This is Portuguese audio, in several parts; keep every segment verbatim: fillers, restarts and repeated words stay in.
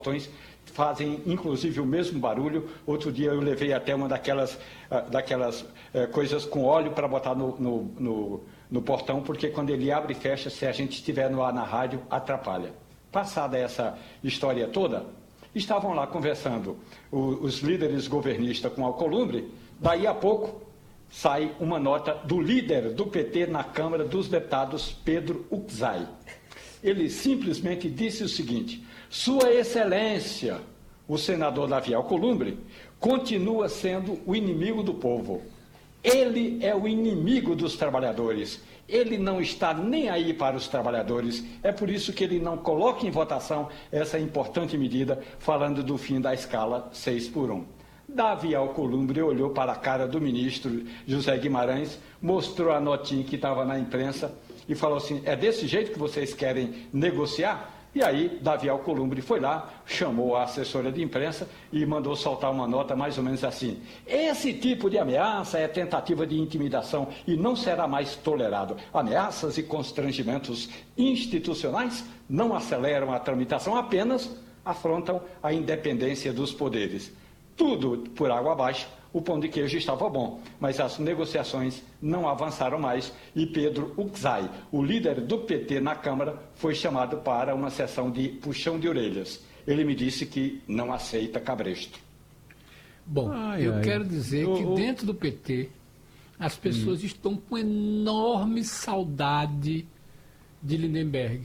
fazem inclusive o mesmo barulho. Outro dia eu levei até uma daquelas, daquelas é, coisas com óleo para botar no, no, no, no portão, porque quando ele abre e fecha, se a gente estiver no ar na rádio, atrapalha. Passada essa história toda, estavam lá conversando os, os líderes governistas com Alcolumbre. Daí a pouco sai uma nota do líder do P T na Câmara dos Deputados, Pedro Uczai. Ele simplesmente disse o seguinte: Sua Excelência, o senador Davi Alcolumbre, continua sendo o inimigo do povo. Ele é o inimigo dos trabalhadores. Ele não está nem aí para os trabalhadores. É por isso que ele não coloca em votação essa importante medida, falando do fim da escala seis por um. Davi Alcolumbre olhou para a cara do ministro José Guimarães, mostrou a notinha que estava na imprensa e falou assim: é desse jeito que vocês querem negociar? E aí, Davi Alcolumbre foi lá, chamou a assessora de imprensa e mandou soltar uma nota mais ou menos assim: esse tipo de ameaça é tentativa de intimidação e não será mais tolerado. Ameaças e constrangimentos institucionais não aceleram a tramitação, apenas afrontam a independência dos poderes. Tudo por água abaixo. O pão de queijo estava bom, mas as negociações não avançaram mais e Pedro Uczai, o líder do P T na Câmara, foi chamado para uma sessão de puxão de orelhas. Ele me disse que não aceita cabresto. Bom, ai, eu ai. quero dizer eu, que eu... dentro do P T as pessoas hum. estão com enorme saudade de Lindenberg.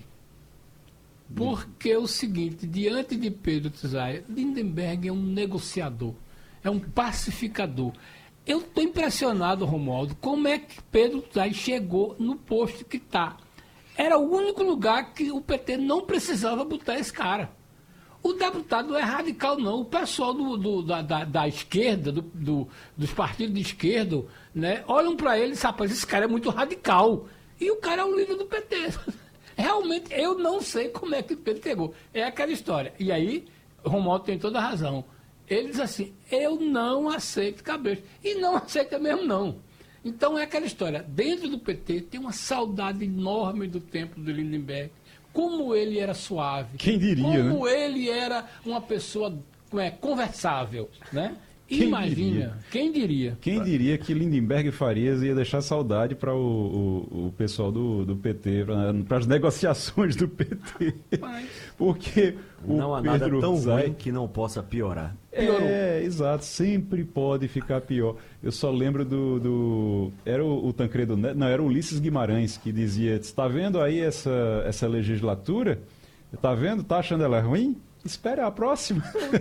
Porque é o seguinte, diante de Pedro Uczai, Lindenberg é um negociador. É um pacificador. Eu estou impressionado, Romualdo, como é que Pedro Uczai chegou no posto que está. Era o único lugar que o P T não precisava botar esse cara. O deputado não é radical, não. O pessoal do, do, da, da, da esquerda, do, do, dos partidos de esquerda, né, olham para ele e dizem: rapaz, esse cara é muito radical. E o cara é o líder do P T. Realmente, eu não sei como é que o Pedro chegou. É aquela história. E aí, Romualdo tem toda a razão. Ele diz assim: eu não aceito cabresto. E não aceita mesmo, não. Então é aquela história. Dentro do P T tem uma saudade enorme do tempo do Lindenberg. Como ele era suave. Quem diria, Como né? ele era uma pessoa é, conversável, né? Quem Imagina, diria? quem diria? Quem diria que Lindenberg e Farias ia deixar saudade para o, o, o pessoal do, do P T, para as negociações do P T. Mas... Porque o não há Pedro nada tão Uczai... ruim que não possa piorar. É, exato, sempre pode ficar pior. Eu só lembro do... do era o, o Tancredo Neto, não, era o Ulisses Guimarães que dizia: está vendo aí essa, essa legislatura? Está vendo? Está achando ela ruim? Espere a próxima.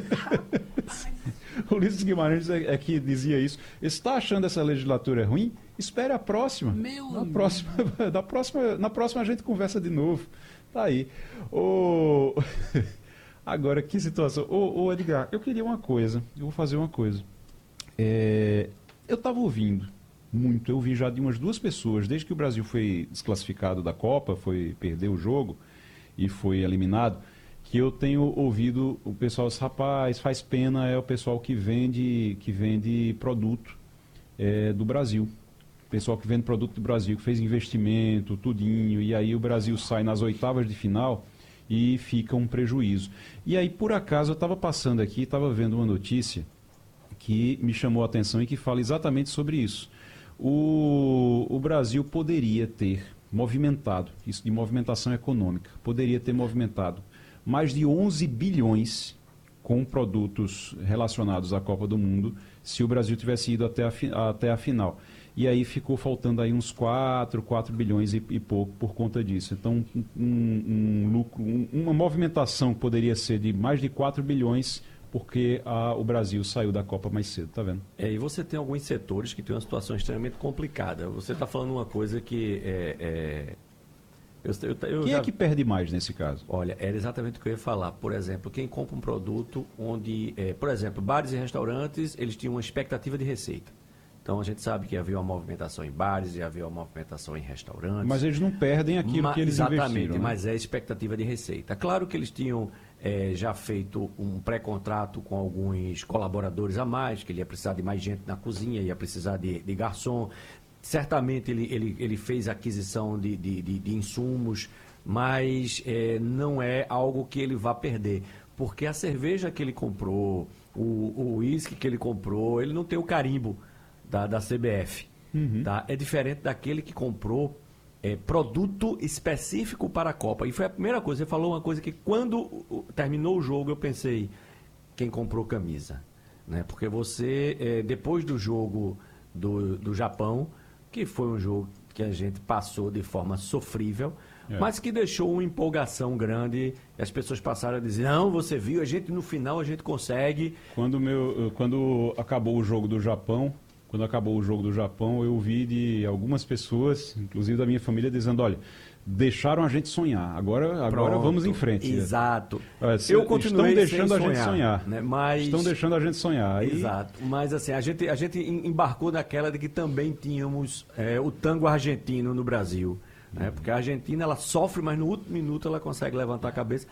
O Ulisses Guimarães é, é que dizia isso. Está achando essa legislatura ruim? Espere a próxima. Meu na próxima, da próxima, na próxima a gente conversa de novo. Tá aí. O... Agora, que situação. Ô, ô, Edgar, eu queria uma coisa. Eu vou fazer uma coisa. É... Eu estava ouvindo muito. Eu ouvi já de umas duas pessoas, desde que o Brasil foi desclassificado da Copa, foi perder o jogo e foi eliminado, que eu tenho ouvido o pessoal dizer: rapaz, faz pena, é o pessoal que vende, que vende produto é, do Brasil. O pessoal que vende produto do Brasil, que fez investimento, tudinho, e aí o Brasil sai nas oitavas de final e fica um prejuízo. E aí, por acaso, eu estava passando aqui, estava vendo uma notícia que me chamou a atenção e que fala exatamente sobre isso. O, o Brasil poderia ter movimentado, isso de movimentação econômica, poderia ter movimentado mais de onze bilhões com produtos relacionados à Copa do Mundo, se o Brasil tivesse ido até a, até a final. E aí ficou faltando aí uns quatro, quatro bilhões e, e pouco por conta disso. Então, um, um lucro, um, uma movimentação que poderia ser de mais de quatro bilhões, porque a, o Brasil saiu da Copa mais cedo, tá vendo? É, e você tem alguns setores que têm uma situação extremamente complicada. Você está falando uma coisa que é... é... Eu, eu, eu quem já... é que perde mais nesse caso? Olha, era exatamente o que eu ia falar. Por exemplo, quem compra um produto onde... É, por exemplo, bares e restaurantes, eles tinham uma expectativa de receita. Então, a gente sabe que havia uma movimentação em bares e havia uma movimentação em restaurantes. Mas eles não perdem aquilo Ma- que eles exatamente, investiram. Exatamente, né? Mas é expectativa de receita. Claro que eles tinham é, já feito um pré-contrato com alguns colaboradores a mais, que ele ia precisar de mais gente na cozinha, ia precisar de, de garçom. Certamente ele, ele, ele fez aquisição de, de, de, de insumos, mas é, não é algo que ele vá perder. porque a cerveja que ele comprou, o uísque que ele comprou, ele não tem o carimbo da, da C B F. Uhum. Tá? É diferente daquele que comprou é, produto específico para a Copa. E foi a primeira coisa, você falou uma coisa que quando terminou o jogo eu pensei, quem comprou camisa? Né? Porque você, é, depois do jogo do, do Japão, que foi um jogo que a gente passou de forma sofrível, é. mas que deixou uma empolgação grande, e as pessoas passaram a dizer, não, você viu, a gente no final a gente consegue. Quando, meu, quando acabou o jogo do Japão, quando acabou o jogo do Japão, eu vi de algumas pessoas, inclusive da minha família, dizendo, olha, deixaram a gente sonhar, agora, agora vamos em frente. Exato. Olha, eu continuei estão deixando a gente sonhar, né? Mas... Estão deixando a gente sonhar. Aí... Exato. Mas assim, a gente, a gente embarcou naquela de que também tínhamos é, o tango argentino no Brasil. Né? Porque a Argentina, ela sofre, mas no último minuto ela consegue levantar a cabeça.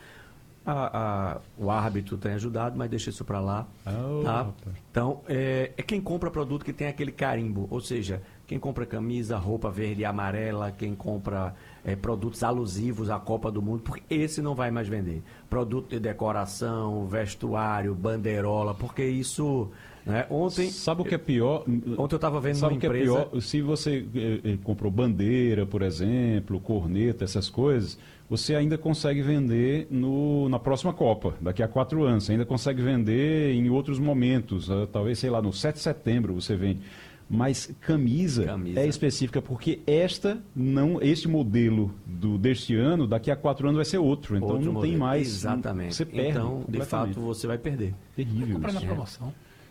A, a, o árbitro tem ajudado, mas deixa isso para lá. Oh, tá? Então, é, é quem compra produto que tem aquele carimbo. Ou seja, quem compra camisa, roupa verde e amarela, quem compra é, produtos alusivos à Copa do Mundo, porque esse não vai mais vender. Produto de decoração, vestuário, bandeirola, porque isso... Né? Ontem... Sabe o que é pior? Ontem eu estava vendo Sabe uma o que empresa... é pior? Se você eh, comprou bandeira, por exemplo, corneta, essas coisas, você ainda consegue vender no, na próxima Copa, daqui a quatro anos. Você ainda consegue vender em outros momentos, talvez, sei lá, no sete de setembro você vende. Mas camisa, camisa é específica, porque esta não, este modelo do, deste ano, daqui a quatro anos vai ser outro. Então outro não modelo. tem mais. Exatamente. Você perde. Então, de fato, você vai perder. Terrível. Comprar na promoção.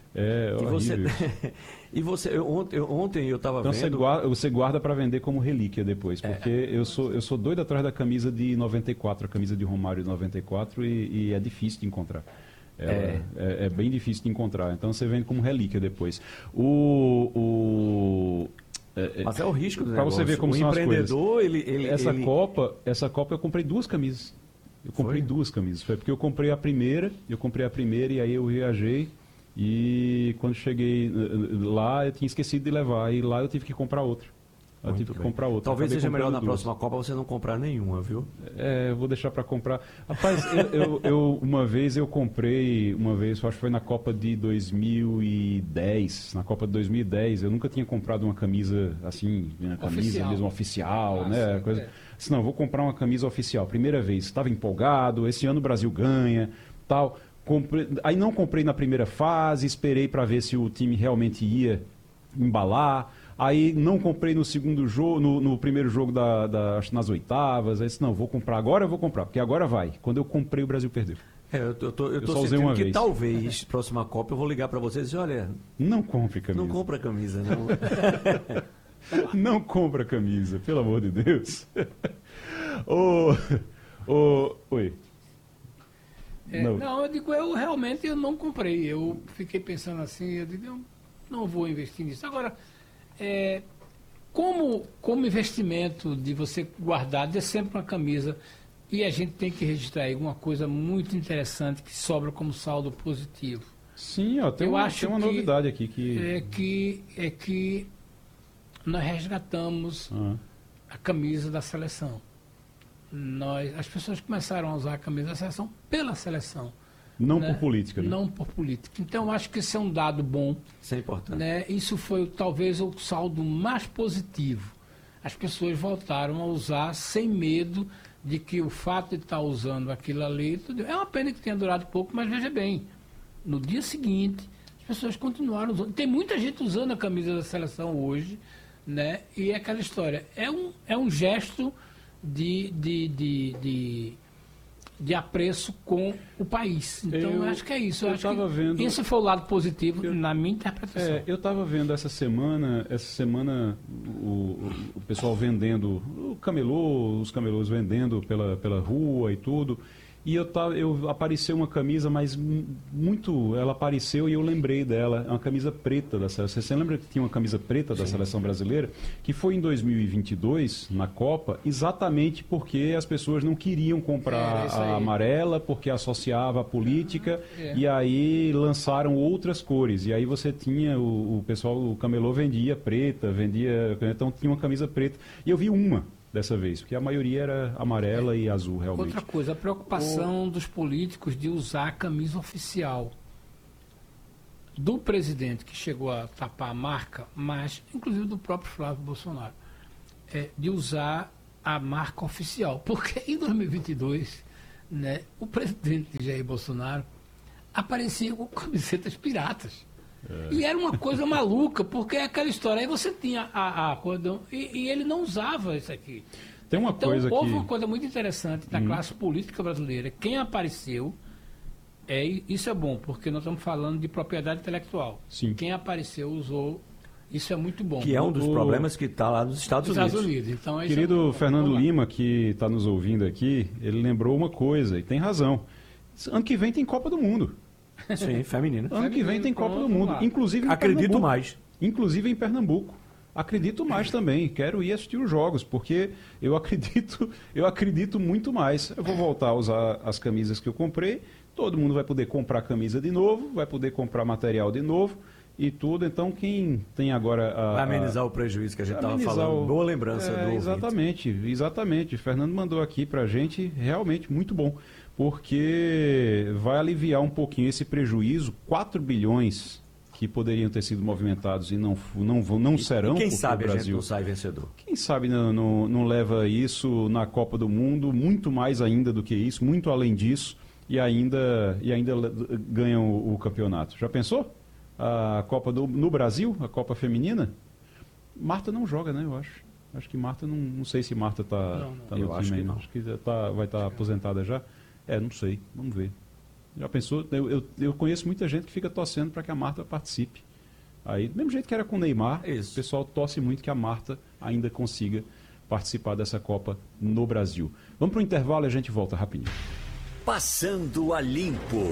É, e você, e você eu, ontem, eu, ontem eu estava então vendo... Você guarda, você guarda para vender como relíquia depois, porque é. eu, sou, eu sou doido atrás da camisa de noventa e quatro, a camisa de Romário de noventa e quatro, e, e é difícil de encontrar. Ela, é. É, é bem difícil de encontrar, então você vende como relíquia depois. O... o é, Mas é o risco do Para você ver como o são as coisas. Ele, ele, essa, ele... Copa, essa Copa eu comprei duas camisas. Eu comprei Foi? duas camisas. Foi porque eu comprei a primeira, eu comprei a primeira e aí eu viajei. E quando cheguei lá, eu tinha esquecido de levar. E lá eu tive que comprar outra. Eu Muito tive que bem. comprar outra. Talvez Acabei seja melhor na duas. próxima Copa você não comprar nenhuma, viu? É, eu vou deixar para comprar. Rapaz, eu, eu, eu, uma vez eu comprei, uma vez, acho que foi na Copa de dois mil e dez. Na Copa de dois mil e dez, eu nunca tinha comprado uma camisa assim, uma camisa oficial. mesmo oficial, ah, né? Sim, coisa... é. Disse, não, vou comprar uma camisa oficial. Primeira vez, estava empolgado, esse ano o Brasil ganha, tal. Comprei, aí não comprei na primeira fase, esperei para ver se o time realmente ia embalar. Aí não comprei no segundo jogo, no, no primeiro jogo da, da, acho que nas oitavas. Aí disse, não, vou comprar agora, eu vou comprar, porque agora vai. Quando eu comprei, o Brasil perdeu. É, eu tô, eu tô, eu tô eu só usei uma que vez. Talvez, próxima Copa, eu vou ligar para vocês e dizer, olha... Não compre camisa. Não compra camisa, não. Não compra camisa, pelo amor de Deus. Ô, ô, oi. É, não. não, eu digo, eu realmente eu não comprei. Eu fiquei pensando assim, eu digo, eu não vou investir nisso. Agora, é, como, como investimento de você guardar, de sempre uma camisa, e a gente tem que registrar aí uma coisa muito interessante que sobra como saldo positivo. Sim, ó, tem, eu uma, acho tem uma que, novidade aqui. Que... É, que, é que nós resgatamos uhum. a camisa da seleção. Nós, as pessoas começaram a usar a camisa da seleção pela seleção. Não né? por política, né? Não por política. Então, eu acho que esse é um dado bom. Isso é importante. Né? Isso foi talvez o saldo mais positivo. As pessoas voltaram a usar sem medo de que o fato de estar usando aquilo ali... É uma pena que tenha durado pouco, mas veja bem, no dia seguinte, as pessoas continuaram usando. Tem muita gente usando a camisa da seleção hoje, né? E é aquela história. É um, é um gesto... De, de, de, de, de apreço com o país. Então, eu, eu acho que é isso. Eu, eu acho que vendo, esse foi o lado positivo eu, na minha interpretação. É, eu estava vendo essa semana, essa semana o, o pessoal vendendo, o camelô, os camelôs vendendo pela, pela rua e tudo. E eu, tava, eu apareceu uma camisa, mas muito, ela apareceu e eu lembrei dela, é uma camisa preta da seleção. Você lembra que tinha uma camisa preta da Sim. seleção brasileira? Que foi em dois mil e vinte e dois, na Copa, exatamente porque as pessoas não queriam comprar é, a amarela, porque associava a política, é. e aí lançaram outras cores. E aí você tinha, o, o pessoal, o camelô vendia preta, vendia, então tinha uma camisa preta. E eu vi uma. dessa vez, porque a maioria era amarela e azul, realmente. Outra coisa, a preocupação o... dos políticos de usar a camisa oficial do presidente, que chegou a tapar a marca, mas inclusive do próprio Flávio Bolsonaro, é, de usar a marca oficial. Porque em dois mil e vinte e dois, né, o presidente Jair Bolsonaro aparecia com camisetas piratas. É. E era uma coisa maluca, porque é aquela história. Aí você tinha a, a cordão, e, e ele não usava isso aqui. Tem uma então, coisa houve que... uma coisa muito interessante da hum. classe política brasileira. Quem apareceu, é, isso é bom, porque nós estamos falando de propriedade intelectual. Sim. Quem apareceu usou, isso é muito bom. Que é um dos o... problemas que está lá nos Estados Nos Unidos. Estados Unidos. Então, Querido é Fernando Lima, que está nos ouvindo aqui, ele lembrou uma coisa, e tem razão. Ano que vem tem Copa do Mundo. Sim, feminina. Ano que vem tem Copa do Mundo, lá. inclusive em Acredito Pernambuco. mais. Inclusive em Pernambuco. Acredito mais também. Quero ir assistir os jogos, porque eu acredito, eu acredito muito mais. Eu vou voltar a usar as camisas que eu comprei. Todo mundo vai poder comprar camisa de novo, vai poder comprar material de novo e tudo. Então quem tem agora a, vai amenizar a... o prejuízo que a gente estava falando. O... Boa lembrança é, do Exatamente, ouvinte. exatamente. O Fernando mandou aqui pra gente, realmente muito bom. Porque vai aliviar um pouquinho esse prejuízo, quatro bilhões que poderiam ter sido movimentados e não, não, não serão. E quem sabe o Brasil. A gente não sai vencedor? Quem sabe não, não, não leva isso na Copa do Mundo, muito mais ainda do que isso, muito além disso, e ainda, e ainda ganham o, o campeonato. Já pensou? A Copa do, no Brasil, a Copa Feminina? Marta não joga, né, eu acho. Acho que Marta, não, não sei se Marta está tá no eu time acho que ainda. não. Acho que tá, vai estar tá aposentada já. É, não sei, vamos ver. Já pensou? Eu, eu, eu conheço muita gente que fica torcendo para que a Marta participe. Aí, do mesmo jeito que era com o Neymar, Isso. o pessoal torce muito que a Marta ainda consiga participar dessa Copa no Brasil. Vamos para o intervalo e a gente volta rapidinho. Passando a Limpo.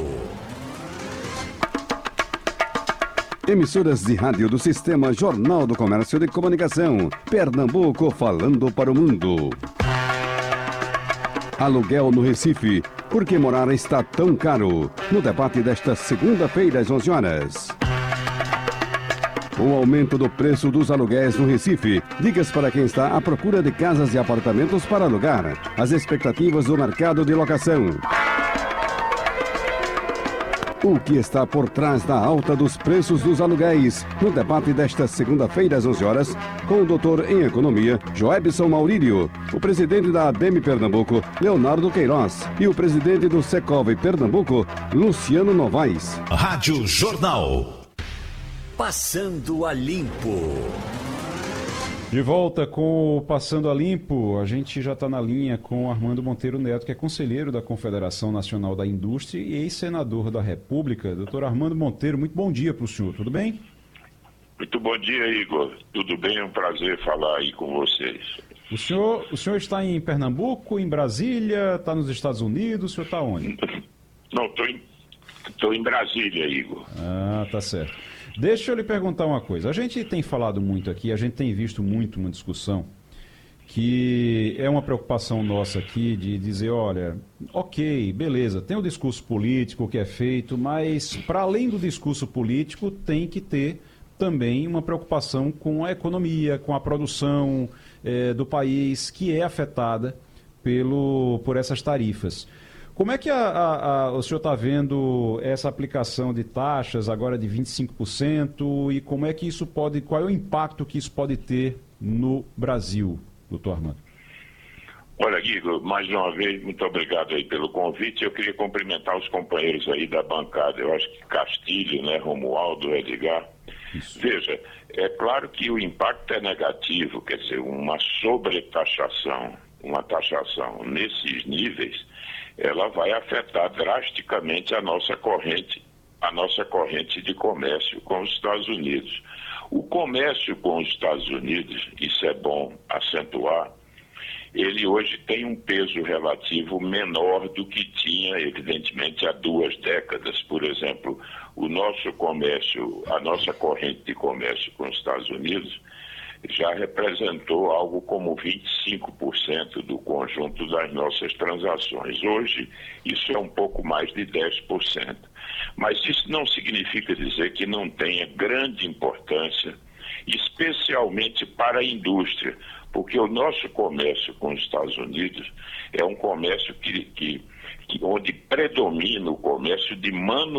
Emissoras de rádio do Sistema Jornal do Comércio de Comunicação. Pernambuco falando para o mundo. Aluguel no Recife. Por que morar está tão caro? No debate desta segunda-feira às onze horas. O aumento do preço dos aluguéis no Recife. Dicas para quem está à procura de casas e apartamentos para alugar. As expectativas do mercado de locação. O que está por trás da alta dos preços dos aluguéis? No debate desta segunda-feira às onze horas, com o doutor em Economia, Joebson Maurílio, o presidente da A B M Pernambuco, Leonardo Queiroz, e o presidente do Secov Pernambuco, Luciano Novaes. Rádio Jornal. Passando a Limpo. De volta com o Passando a Limpo, a gente já está na linha com Armando Monteiro Neto, que é conselheiro da Confederação Nacional da Indústria e ex-senador da República. Doutor Armando Monteiro, muito bom dia para o senhor, tudo bem? Muito bom dia, Igor. Tudo bem? É um prazer falar aí com vocês. O senhor, o senhor está em Pernambuco, em Brasília, está nos Estados Unidos, o senhor está onde? Não, estou em, tô em Brasília, Igor. Ah, tá certo. Deixa eu lhe perguntar uma coisa. A gente tem falado muito aqui, a gente tem visto muito uma discussão que é uma preocupação nossa aqui de dizer, olha, ok, beleza, tem o discurso político que é feito, mas para além do discurso político tem que ter também uma preocupação com a economia, com a produção eh, do país que é afetada pelo, por essas tarifas. Como é que a, a, a, o senhor está vendo essa aplicação de taxas agora de vinte e cinco por cento e como é que isso pode, qual é o impacto que isso pode ter no Brasil, doutor Armando? Olha, Guido, mais uma vez, muito obrigado aí pelo convite. Eu queria cumprimentar os companheiros aí da bancada. Eu acho que Castilho, né, Romualdo, Edgar. Isso. Veja, é claro que o impacto é negativo, quer dizer, uma sobretaxação, uma taxação nesses níveis, ela vai afetar drasticamente a nossa corrente, a nossa corrente de comércio com os Estados Unidos. O comércio com os Estados Unidos, isso é bom acentuar, ele hoje tem um peso relativo menor do que tinha, evidentemente, há duas décadas. Por exemplo, o nosso comércio, a nossa corrente de comércio com os Estados Unidos já representou algo como vinte e cinco por cento do conjunto das nossas transações. Hoje, isso é um pouco mais de dez por cento. Mas isso não significa dizer que não tenha grande importância especialmente para a indústria, porque o nosso comércio com os Estados Unidos é um comércio que, que, que onde predomina o comércio de manufatura.